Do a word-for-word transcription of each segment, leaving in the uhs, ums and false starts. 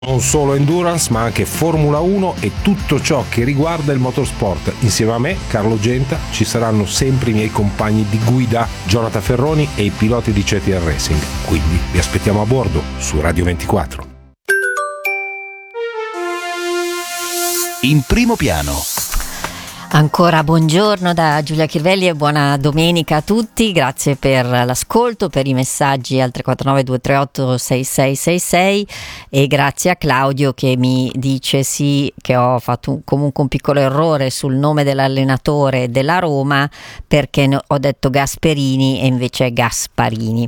Non solo endurance, ma anche Formula uno e tutto ciò che riguarda il motorsport. Insieme a me, Carlo Genta, ci saranno sempre i miei compagni di guida, Jonathan Ferroni e i piloti di C T R Racing. Quindi vi aspettiamo a bordo su Radio ventiquattro. In primo piano. Ancora buongiorno da Giulia Chirvelli e buona domenica a tutti, grazie per l'ascolto, per i messaggi al tre quattro nove due tre otto sei sei sei sei e grazie a Claudio che mi dice sì che ho fatto un, comunque un piccolo errore sul nome dell'allenatore della Roma perché ho detto Gasperini e invece è Gasparini.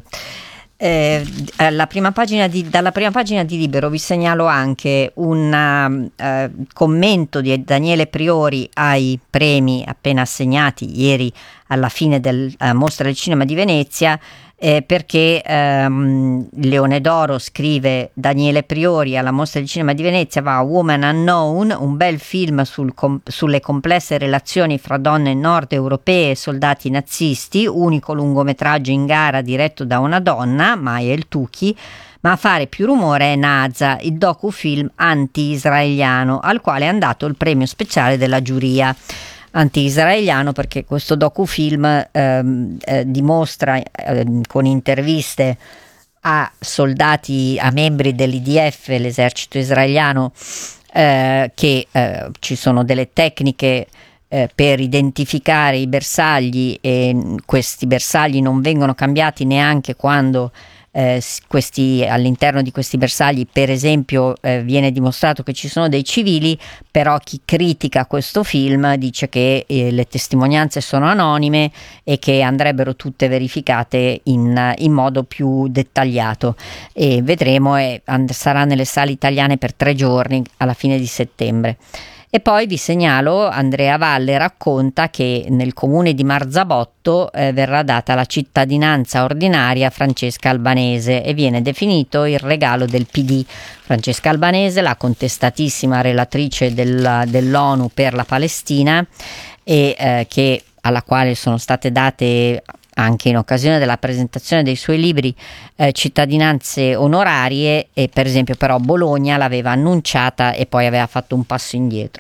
Eh, alla prima pagina di, dalla prima pagina di Libero vi segnalo anche un eh, commento di Daniele Priori ai premi appena assegnati ieri alla fine della eh, Mostra del Cinema di Venezia, eh, perché ehm, Leone d'Oro, scrive Daniele Priori, alla Mostra del Cinema di Venezia va Woman Unknown, un bel film sul com- sulle complesse relazioni fra donne nord europee e soldati nazisti, unico lungometraggio in gara diretto da una donna, Maya El Tuki, ma a fare più rumore è Naza, il docufilm anti-israeliano, al quale è andato il premio speciale della giuria. Anti-israeliano perché questo docufilm ehm, eh, dimostra eh, con interviste a soldati, a membri dell'I D F, l'esercito israeliano, eh, che eh, ci sono delle tecniche eh, per identificare i bersagli e questi bersagli non vengono cambiati neanche quando Eh, questi, all'interno di questi bersagli per esempio eh, viene dimostrato che ci sono dei civili, però chi critica questo film dice che eh, le testimonianze sono anonime e che andrebbero tutte verificate in, in modo più dettagliato, e vedremo, e and- sarà nelle sale italiane per tre giorni alla fine di settembre. E poi vi segnalo, Andrea Valle racconta che nel comune di Marzabotto eh, verrà data la cittadinanza ordinaria a Francesca Albanese e viene definito il regalo del P D. Francesca Albanese, la contestatissima relatrice della, dell'ONU per la Palestina, e eh, che, alla quale sono state date anche in occasione della presentazione dei suoi libri eh, cittadinanze onorarie, e per esempio però Bologna l'aveva annunciata e poi aveva fatto un passo indietro.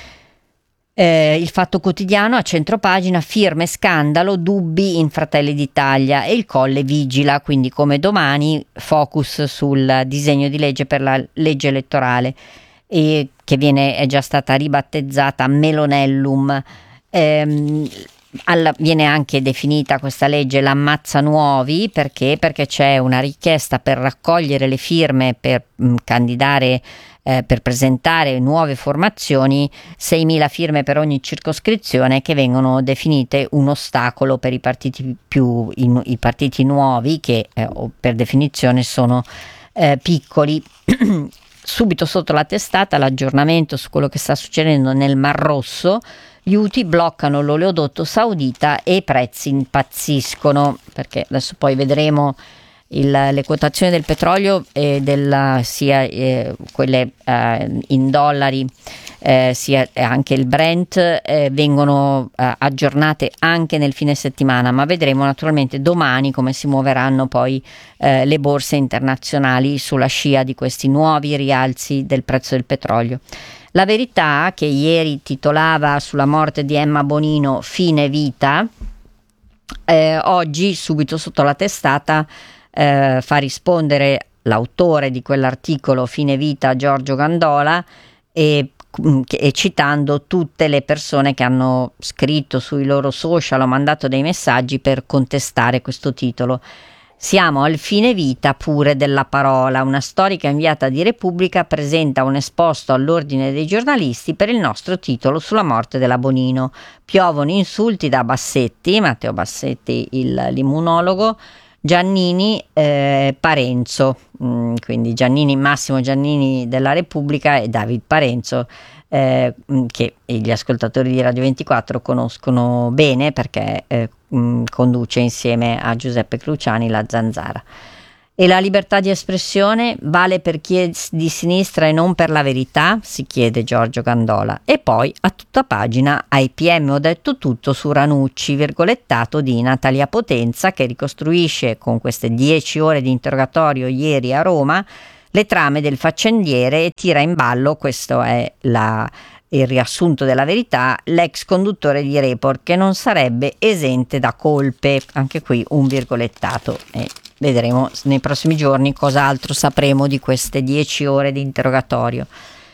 Eh, il Fatto Quotidiano a centropagina, firme scandalo, dubbi in Fratelli d'Italia e il Colle vigila, quindi come domani focus sul disegno di legge per la legge elettorale, e che viene, è già stata ribattezzata Melonellum. Ehm, Alla, viene anche definita questa legge l'ammazza nuovi, perché perché c'è una richiesta per raccogliere le firme per mh, candidare eh, per presentare nuove formazioni, seimila firme per ogni circoscrizione, che vengono definite un ostacolo per i partiti più in, i partiti nuovi, che eh, per definizione sono eh, piccoli. Subito sotto la testata l'aggiornamento su quello che sta succedendo nel Mar Rosso. Gli Houthi bloccano l'oleodotto saudita e i prezzi impazziscono, perché adesso poi vedremo il, le quotazioni del petrolio e della, sia eh, quelle eh, in dollari eh, sia anche il Brent eh, vengono eh, aggiornate anche nel fine settimana, ma vedremo naturalmente domani come si muoveranno poi eh, le borse internazionali sulla scia di questi nuovi rialzi del prezzo del petrolio. La Verità, che ieri titolava sulla morte di Emma Bonino fine vita, eh, oggi subito sotto la testata eh, fa rispondere l'autore di quell'articolo fine vita, Giorgio Gandola, e, e citando tutte le persone che hanno scritto sui loro social o mandato dei messaggi per contestare questo titolo. Siamo al fine vita pure della parola. Una storica inviata di Repubblica presenta un esposto all'ordine dei giornalisti per il nostro titolo sulla morte della Bonino. Piovono insulti da Bassetti, Matteo Bassetti, il, l'immunologo, Giannini, eh, Parenzo, mm, quindi Giannini, Massimo Giannini della Repubblica e David Parenzo, eh, che gli ascoltatori di Radio ventiquattro conoscono bene perché eh, mh, conduce insieme a Giuseppe Cruciani La Zanzara. E la libertà di espressione vale per chi è di sinistra e non per la verità? Si chiede Giorgio Gandola. E poi a tutta pagina ai P M ho detto tutto su Ranucci, virgolettato di Natalia Potenza, che ricostruisce con queste dieci ore di interrogatorio ieri a Roma le trame del faccendiere e tira in ballo, questo è la, il riassunto della verità, l'ex conduttore di Report, che non sarebbe esente da colpe, anche qui un virgolettato, e vedremo nei prossimi giorni cosa altro sapremo di queste dieci ore di interrogatorio.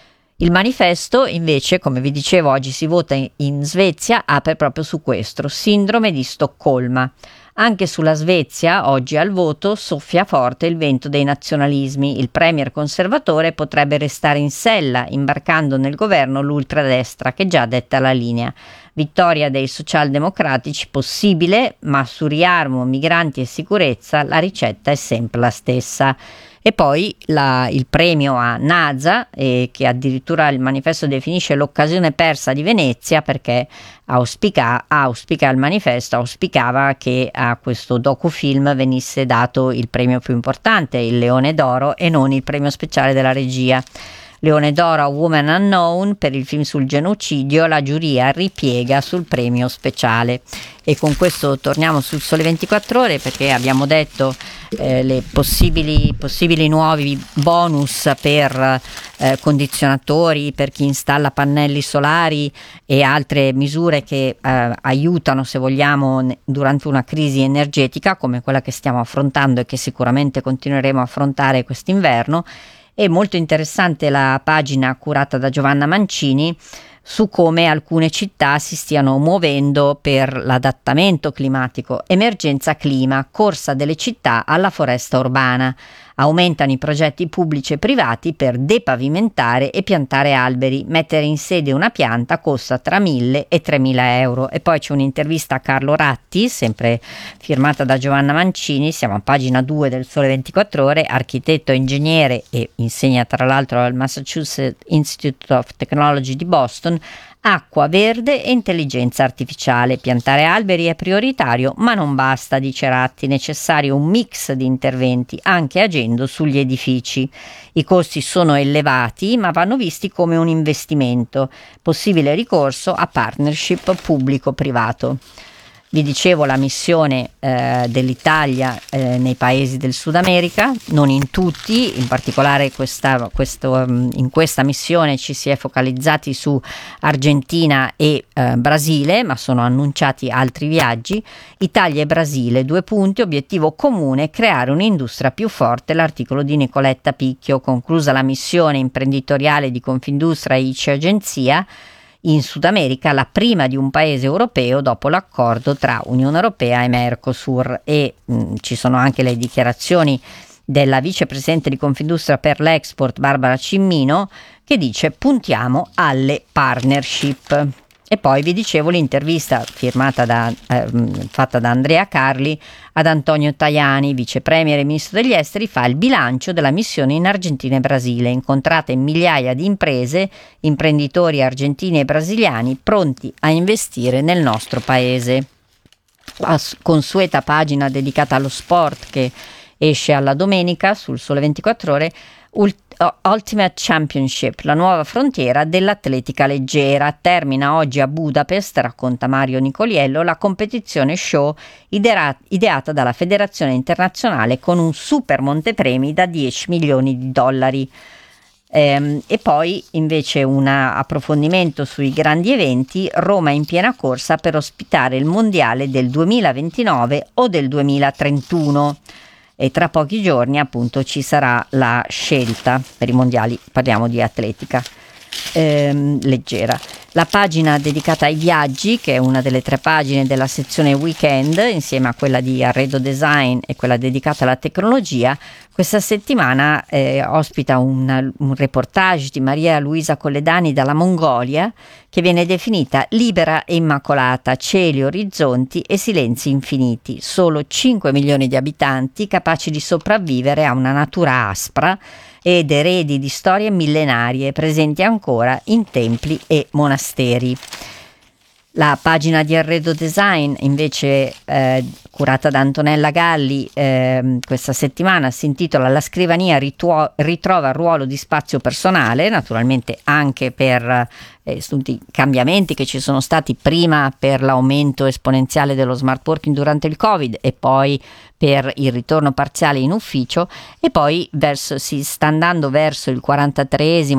Il manifesto invece, come vi dicevo, oggi si vota in, in Svezia, apre proprio su questo, sindrome di Stoccolma. Anche sulla Svezia, oggi al voto, soffia forte il vento dei nazionalismi. Il premier conservatore potrebbe restare in sella, imbarcando nel governo l'ultradestra, che già detta la linea. Vittoria dei socialdemocratici possibile, ma su riarmo, migranti e sicurezza la ricetta è sempre la stessa. E poi la, il premio a NASA, eh, che addirittura il manifesto definisce l'occasione persa di Venezia, perché auspica, auspica il manifesto, auspicava che a questo docufilm venisse dato il premio più importante, il Leone d'Oro, e non il premio speciale della regia. Leone d'Oro a Woman Unknown per il film sul genocidio, la giuria ripiega sul premio speciale. E con questo torniamo sul Sole ventiquattro Ore, perché abbiamo detto eh, le possibili, possibili nuovi bonus per eh, condizionatori, per chi installa pannelli solari e altre misure che eh, aiutano, se vogliamo, durante una crisi energetica come quella che stiamo affrontando e che sicuramente continueremo a affrontare quest'inverno. È molto interessante la pagina curata da Giovanna Mancini su come alcune città si stiano muovendo per l'adattamento climatico. Emergenza clima, corsa delle città alla foresta urbana. Aumentano i progetti pubblici e privati per depavimentare e piantare alberi. Mettere in sede una pianta costa tra mille e tremila euro. E poi c'è un'intervista a Carlo Ratti, sempre firmata da Giovanna Mancini, siamo a pagina due del Sole ventiquattro Ore, architetto, ingegnere e insegna tra l'altro al Massachusetts Institute of Technology di Boston. Acqua verde e intelligenza artificiale. Piantare alberi è prioritario, ma non basta, dice Ratti, necessario un mix di interventi, anche agendo sugli edifici. I costi sono elevati, ma vanno visti come un investimento. Possibile ricorso a partnership pubblico-privato. Vi dicevo la missione eh, dell'Italia eh, nei paesi del Sud America, non in tutti, in particolare questa, questo, in questa missione ci si è focalizzati su Argentina e eh, Brasile, ma sono annunciati altri viaggi. Italia e Brasile, due punti, obiettivo comune, creare un'industria più forte, l'articolo di Nicoletta Picchio. Conclusa la missione imprenditoriale di Confindustria I C E Agenzia, in Sud America, la prima di un paese europeo dopo l'accordo tra Unione Europea e Mercosur, e mh, ci sono anche le dichiarazioni della vicepresidente di Confindustria per l'Export Barbara Cimmino, che dice puntiamo alle partnership. E poi vi dicevo l'intervista firmata da, eh, fatta da Andrea Carli ad Antonio Tajani, vice premier e ministro degli esteri, fa il bilancio della missione in Argentina e Brasile, incontrate migliaia di imprese, imprenditori argentini e brasiliani pronti a investire nel nostro paese. La consueta pagina dedicata allo sport che esce alla domenica sul Sole ventiquattro Ore, Ultimate Championship, la nuova frontiera dell'atletica leggera. Termina oggi a Budapest, racconta Mario Nicoliello, la competizione show idera- ideata dalla Federazione Internazionale con un super montepremi da dieci milioni di dollari. Ehm, e poi invece un approfondimento sui grandi eventi. Roma in piena corsa per ospitare il mondiale del duemilaventinove o del duemilatrentuno. E tra pochi giorni appunto ci sarà la scelta per i mondiali, parliamo di atletica ehm, leggera. La pagina dedicata ai viaggi, che è una delle tre pagine della sezione weekend, insieme a quella di arredo design e quella dedicata alla tecnologia, questa settimana eh, ospita un, un reportage di Maria Luisa Colledani dalla Mongolia, che viene definita libera e immacolata, cieli, orizzonti e silenzi infiniti. Solo cinque milioni di abitanti capaci di sopravvivere a una natura aspra ed eredi di storie millenarie presenti ancora in templi e monasteri. La pagina di Arredo Design invece, eh, curata da Antonella Galli, eh, questa settimana si intitola La scrivania rituo- ritrova il ruolo di spazio personale, naturalmente anche per eh, tutti i cambiamenti che ci sono stati prima per l'aumento esponenziale dello smart working durante il Covid e poi per il ritorno parziale in ufficio, e poi verso, si sta andando verso il quarantatreesimo